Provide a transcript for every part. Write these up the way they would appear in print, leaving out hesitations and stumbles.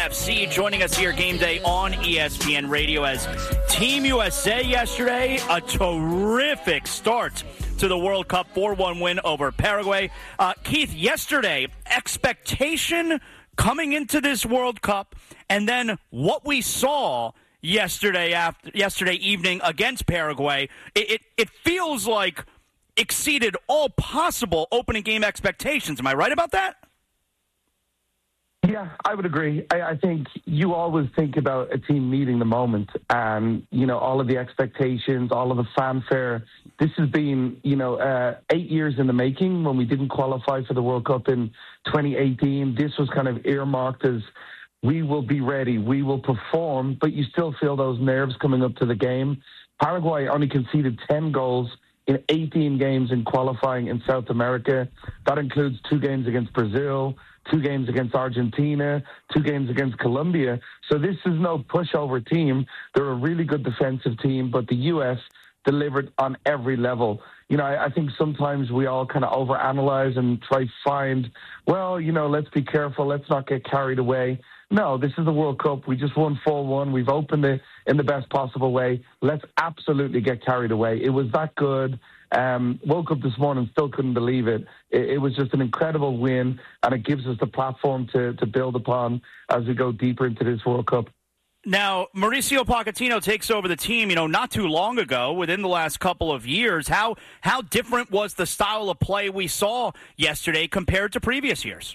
FC joining us here game day on ESPN Radio as Team USA yesterday, a terrific start to the World Cup 4-1 win over Paraguay. Keith, yesterday, expectation coming into this World Cup, and then what we saw yesterday evening against Paraguay, it feels like exceeded all possible opening game expectations. Am I right about that? Yeah, I would agree. I think you always think about a team needing the moment and, all of the expectations, all of the fanfare. This has been, 8 years in the making when we didn't qualify for the World Cup in 2018. This was kind of earmarked as we will be ready, we will perform, but you still feel those nerves coming up to the game. Paraguay only conceded 10 goals in 18 games in qualifying in South America. That includes 2 games against Brazil, 2 games against Argentina, 2 games against Colombia. So this is no pushover team. They're a really good defensive team, but the U.S. delivered on every level. I think sometimes we all kind of overanalyze and try to find, let's be careful, let's not get carried away. No, this is the World Cup. We just won 4-1. We've opened it in the best possible way. Let's absolutely get carried away. It was that good. Woke up this morning, still couldn't believe it. It was just an incredible win, and it gives us the platform to build upon as we go deeper into this World Cup. Now, Mauricio Pochettino takes over the team, not too long ago, within the last couple of years. How different was the style of play we saw yesterday compared to previous years?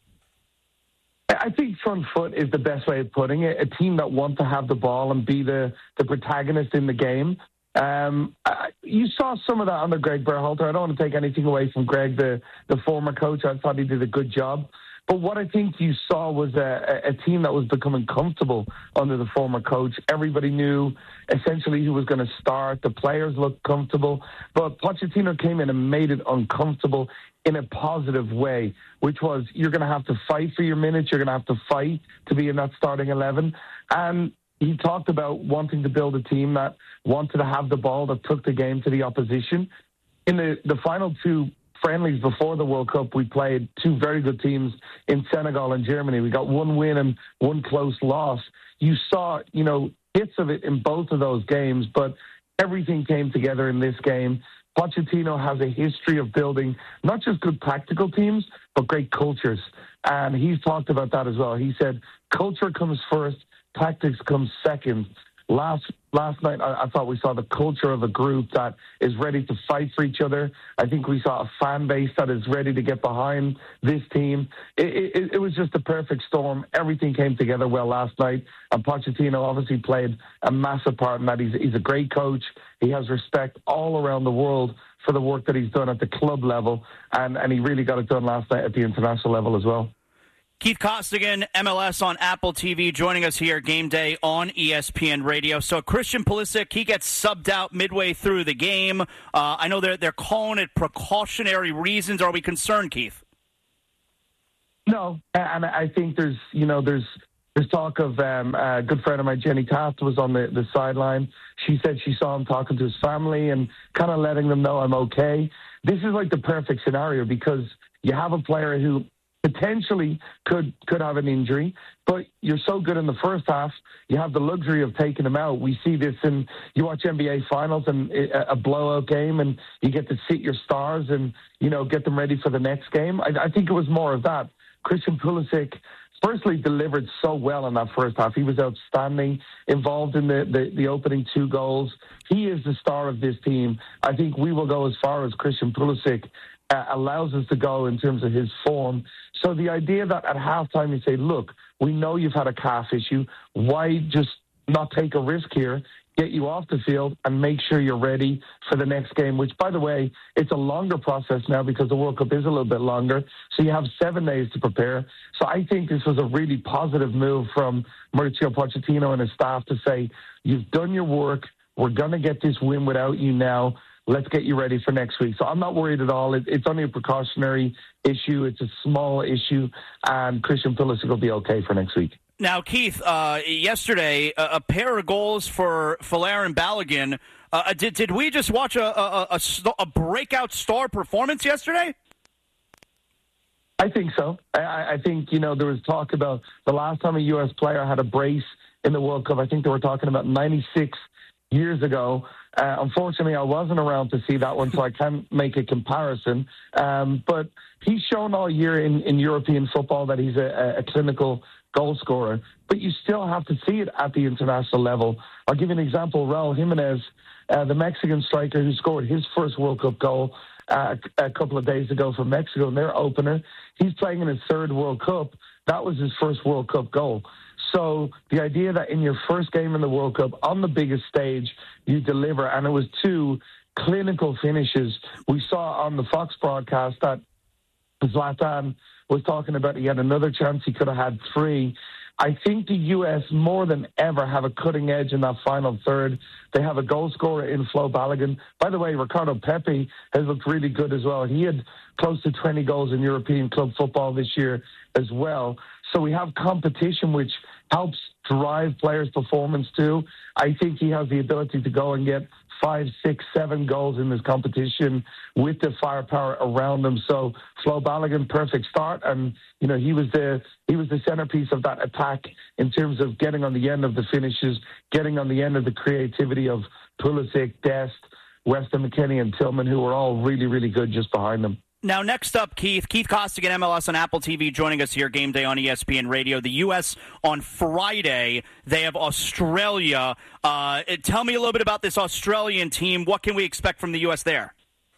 I think front foot is the best way of putting it. A team that wants to have the ball and be the protagonist in the game. You saw some of that under Greg Berhalter. I don't want to take anything away from Greg, the former coach. I thought he did a good job. But what I think you saw was a team that was becoming comfortable under the former coach. Everybody knew essentially who was going to start. The players looked comfortable. But Pochettino came in and made it uncomfortable in a positive way, which was you're going to have to fight for your minutes. You're going to have to fight to be in that starting 11. And he talked about wanting to build a team that wanted to have the ball, that took the game to the opposition. In the final 2 friendlies before the World Cup, we played 2 very good teams in Senegal and Germany. We got 1 win and 1 close loss. You saw, bits of it in both of those games, but everything came together in this game. Pochettino has a history of building not just good tactical teams, but great cultures. And he's talked about that as well. He said, culture comes first, tactics comes second. Last night, I thought we saw the culture of a group that is ready to fight for each other. I think we saw a fan base that is ready to get behind this team. It was just a perfect storm. Everything came together well last night. And Pochettino obviously played a massive part in that. He's a great coach. He has respect all around the world for the work that he's done at the club level. And he really got it done last night at the international level as well. Keith Costigan, MLS on Apple TV, joining us here game day on ESPN Radio. So Christian Pulisic, he gets subbed out midway through the game. I know they're calling it precautionary reasons. Are we concerned, Keith? No, and I think there's talk of a good friend of mine, Jenny Taft, was on the sideline. She said she saw him talking to his family and kind of letting them know I'm okay. This is like the perfect scenario because you have a player who potentially could have an injury, but you're so good in the first half, you have the luxury of taking him out. We see this you watch NBA finals and a blowout game and you get to sit your stars and, get them ready for the next game. I think it was more of that. Christian Pulisic firstly delivered so well in that first half. He was outstanding, involved in the opening 2 goals. He is the star of this team. I think we will go as far as Christian Pulisic allows us to go in terms of his form. So the idea that at halftime you say, look, we know you've had a calf issue. Why just not take a risk here, get you off the field and make sure you're ready for the next game, which, by the way, it's a longer process now because the World Cup is a little bit longer. So you have 7 days to prepare. So I think this was a really positive move from Mauricio Pochettino and his staff to say, you've done your work. We're going to get this win without you now. Let's get you ready for next week. So I'm not worried at all. It's only a precautionary issue. It's a small issue, and Christian Pulisic will be okay for next week. Now, Keith, yesterday, a pair of goals for Folarin and Balogun. Did we just watch a breakout star performance yesterday? I think so. I think, there was talk about the last time a U.S. player had a brace in the World Cup. I think they were talking about 96 years ago. Unfortunately, I wasn't around to see that one, so I can't make a comparison. But he's shown all year in European football that he's a clinical goal scorer. But you still have to see it at the international level. I'll give you an example. Raul Jimenez, the Mexican striker who scored his first World Cup goal a couple of days ago for Mexico in their opener. He's playing in his third World Cup. That was his first World Cup goal. So the idea that in your first game in the World Cup, on the biggest stage, you deliver, and it was 2 clinical finishes. We saw on the Fox broadcast that Zlatan was talking about he had another chance, he could have had 3. I think the U.S. more than ever have a cutting edge in that final third. They have a goal scorer in Flo Balogun. By the way, Ricardo Pepi has looked really good as well. He had close to 20 goals in European club football this year as well. So we have competition which helps drive players' performance too. I think he has the ability to go and get 5, 6, 7 goals in this competition with the firepower around him. So Flo Balogun, perfect start, and he was the centerpiece of that attack in terms of getting on the end of the finishes, getting on the end of the creativity of Pulisic, Dest, Weston McKennie, and Tillman, who were all really, really good just behind them. Now, next up, Keith Costigan, MLS on Apple TV, joining us here, Game Day on ESPN Radio. The U.S. on Friday, they have Australia. Tell me a little bit about this Australian team. What can we expect from the U.S. there?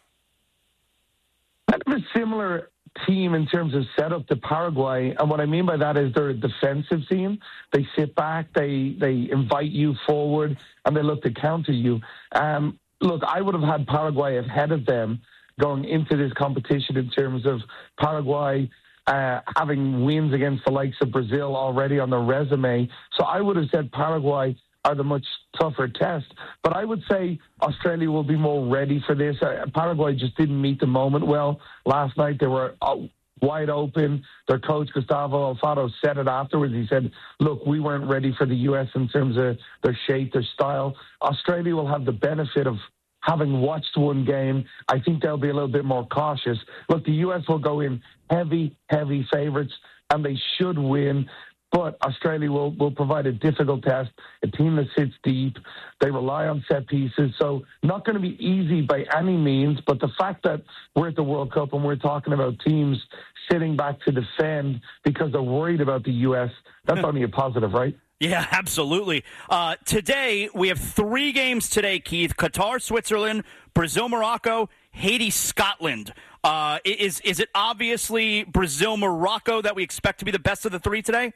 Kind of a similar team in terms of setup to Paraguay, and what I mean by that is they're a defensive team. They sit back, they invite you forward, and they look to counter you. Look, I would have had Paraguay ahead of them going into this competition in terms of Paraguay having wins against the likes of Brazil already on their resume. So I would have said Paraguay are the much tougher test. But I would say Australia will be more ready for this. Paraguay just didn't meet the moment well last night. They were wide open. Their coach, Gustavo Alfaro, said it afterwards. He said, look, we weren't ready for the U.S. in terms of their shape, their style. Australia will have the benefit of having watched one game. I think they'll be a little bit more cautious. Look, the U.S. will go in heavy favorites, and they should win. But Australia will provide a difficult test, a team that sits deep. They rely on set pieces. So not going to be easy by any means. But the fact that we're at the World Cup and we're talking about teams sitting back to defend because they're worried about the U.S., that's only a positive, right? Yeah, absolutely. Today, we have 3 games today, Keith. Qatar, Switzerland, Brazil, Morocco, Haiti, Scotland. Is it obviously Brazil, Morocco that we expect to be the best of the 3 today?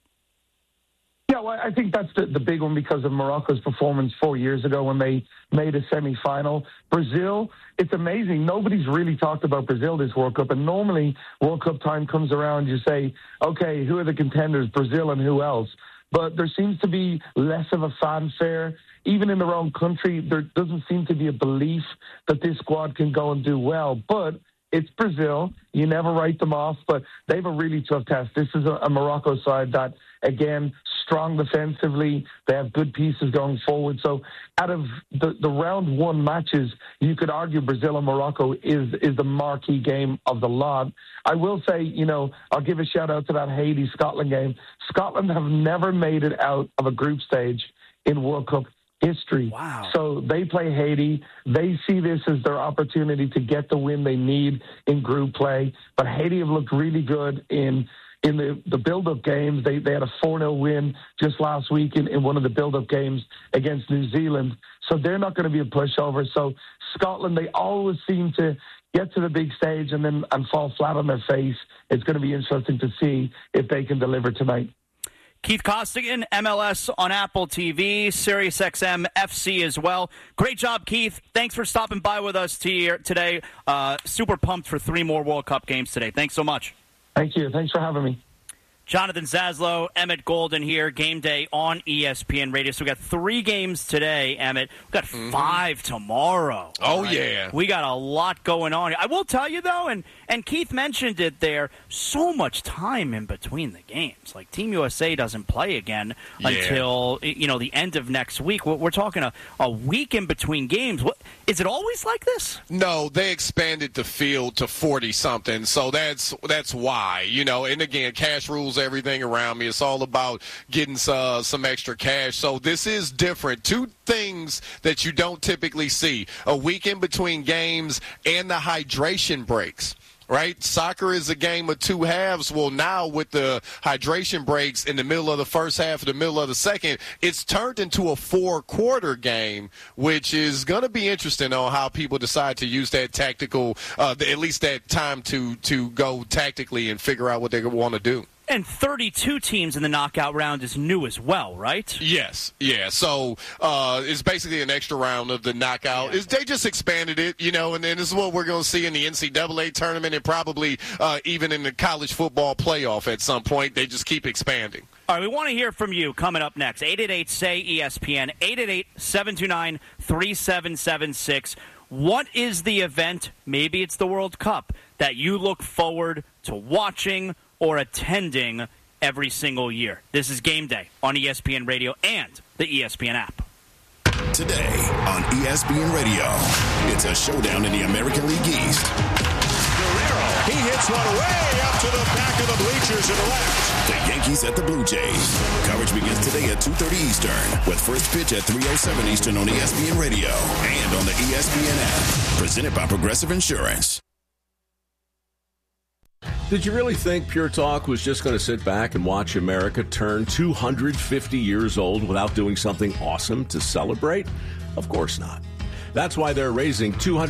Yeah, well, I think that's the big one because of Morocco's performance 4 years ago when they made a semi-final. Brazil, it's amazing. Nobody's really talked about Brazil this World Cup. And normally, World Cup time comes around, you say, okay, who are the contenders, Brazil and who else? But there seems to be less of a fanfare. Even in their own country, there doesn't seem to be a belief that this squad can go and do well. But it's Brazil. You never write them off, but they have a really tough test. This is a Morocco side that, again, strong defensively. They have good pieces going forward. So out of the round 1 matches, you could argue Brazil and Morocco is the marquee game of the lot. I will say, I'll give a shout out to that Haiti-Scotland game. Scotland have never made it out of a group stage in World Cup history. Wow. So they play Haiti. They see this as their opportunity to get the win they need in group play. But Haiti have looked really good in the build-up games. They had a 4-0 win just last week in one of the build-up games against New Zealand. So they're not going to be a pushover. So Scotland, they always seem to get to the big stage and fall flat on their face. It's going to be interesting to see if they can deliver tonight. Keith Costigan, MLS on Apple TV, SiriusXM FC as well. Great job, Keith. Thanks for stopping by with us today. Super pumped for 3 more World Cup games today. Thanks so much. Thank you. Thanks for having me. Jonathan Zaslow, Emmett Golden here, game day on ESPN Radio. So we got 3 games today, Emmett. We got 5 tomorrow. Oh, right? Yeah. We got a lot going on. I will tell you, though, and Keith mentioned it there, so much time in between the games. Like, Team USA doesn't play again until, the end of next week. We're talking a week in between games. Is it always like this? No, they expanded the field to 40-something, so that's why. And again, cash rules everything around me. It's all about getting some extra cash. So this is different. 2 things that you don't typically see: a week in between games and the hydration breaks. Right? Soccer is a game of 2 halves. Well, now with the hydration breaks in the middle of the first half, the middle of the second, it's turned into a 4-quarter game, which is going to be interesting on how people decide to use that tactical, at least that time to go tactically and figure out what they want to do. And 32 teams in the knockout round is new as well, right? Yes, yeah. So it's basically an extra round of the knockout. Yeah. They just expanded it, and then this is what we're going to see in the NCAA tournament and probably even in the college football playoff at some point. They just keep expanding. All right, we want to hear from you coming up next. 888-SAY-ESPN, 888-729-3776. What is the event, maybe it's the World Cup, that you look forward to watching or attending every single year? This is Game Day on ESPN Radio and the ESPN app. Today on ESPN Radio, it's a showdown in the American League East. Guerrero, he hits one way up to the back of the bleachers and left. The Yankees at the Blue Jays. Coverage begins today at 2:30 Eastern with first pitch at 3:07 Eastern on ESPN Radio and on the ESPN app. Presented by Progressive Insurance. Did you really think Pure Talk was just going to sit back and watch America turn 250 years old without doing something awesome to celebrate? Of course not. That's why they're raising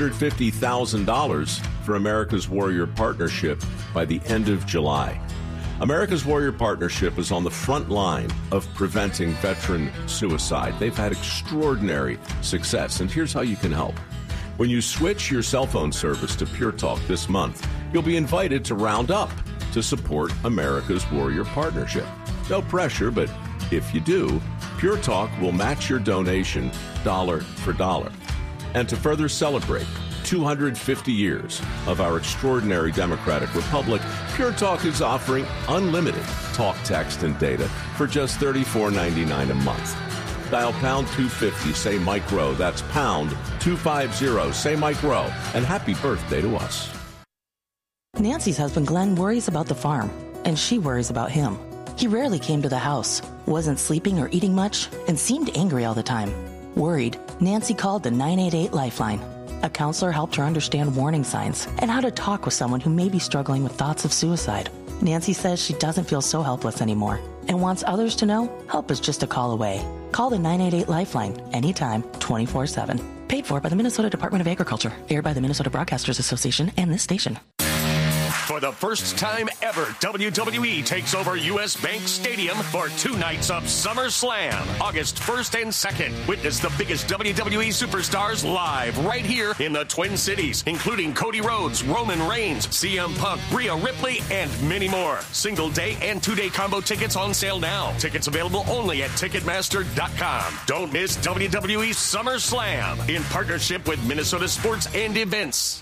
$250,000 for America's Warrior Partnership by the end of July. America's Warrior Partnership is on the front line of preventing veteran suicide. They've had extraordinary success, and here's how you can help. When you switch your cell phone service to Pure Talk this month, you'll be invited to round up to support America's Warrior Partnership. No pressure, but if you do, Pure Talk will match your donation dollar for dollar. And to further celebrate 250 years of our extraordinary democratic republic, Pure Talk is offering unlimited talk, text, and data for just $34.99 a month. Dial pound 250, say Mike Rowe. That's pound 250, say Mike Rowe. And happy birthday to us. Nancy's husband Glenn worries about the farm, and she worries about him. He rarely came to the house, wasn't sleeping or eating much, and seemed angry all the time. Worried, Nancy called the 988 Lifeline. A counselor helped her understand warning signs and how to talk with someone who may be struggling with thoughts of suicide. Nancy says she doesn't feel so helpless anymore and wants others to know help is just a call away. Call the 988 Lifeline anytime, 24/7. Paid for by the Minnesota Department of Agriculture. Aired by the Minnesota Broadcasters Association and this station. For the first time ever, WWE takes over U.S. Bank Stadium for 2 nights of SummerSlam, August 1st and 2nd. Witness the biggest WWE superstars live right here in the Twin Cities, including Cody Rhodes, Roman Reigns, CM Punk, Rhea Ripley, and many more. Single day and 2-day combo tickets on sale now. Tickets available only at Ticketmaster.com. Don't miss WWE SummerSlam in partnership with Minnesota Sports and Events.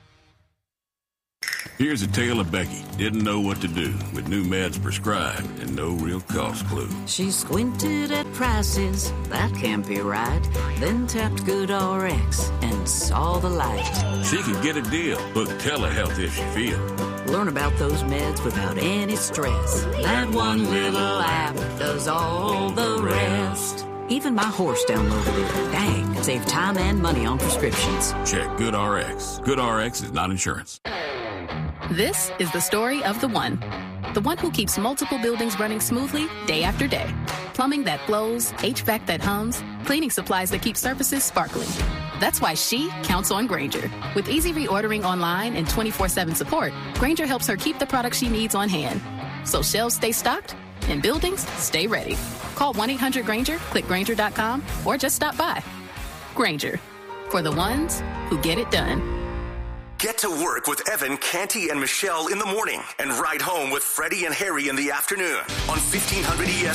Here's a tale of Becky. Didn't know what to do with new meds prescribed and no real cost clue. She squinted at prices, that can't be right. Then tapped GoodRx and saw the light. She could get a deal. Book telehealth if she feels. Learn about those meds without any stress. That one little app does all the rest. Even my horse downloaded it. Dang, save time and money on prescriptions. Check GoodRx. GoodRx is not insurance. This is the story of the one who keeps multiple buildings running smoothly day after day. Plumbing that flows, HVAC that hums, cleaning supplies that keep surfaces sparkling. That's why she counts on Grainger. With easy reordering online and 24/7 support, Grainger helps her keep the products she needs on hand. So shelves stay stocked and buildings stay ready. Call 1-800-GRAINGER, click Grainger.com, or just stop by. Grainger, for the ones who get it done. Get to work with Evan, Canty, and Michelle in the morning and ride home with Freddie and Harry in the afternoon on 1500 ESPN.